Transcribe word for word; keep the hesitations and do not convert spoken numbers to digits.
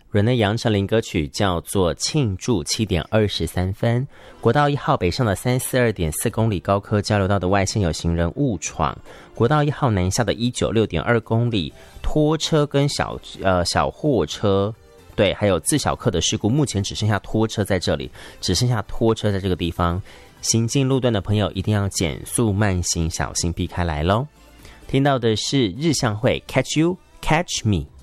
伦敦杨丞琳歌曲叫做《庆祝》，七点二十三分。国道一号北上的三四二点四公里高科交流道的外线有行人误闯。国道一号南下的一九六点二公里拖车跟小呃小货车，对，还有自小客的事故，目前只剩下拖车在这里，只剩下拖车在这个地方。行进路段的朋友一定要减速慢行，小心避开来咯。听到的是日向会 Catch You Catch Me。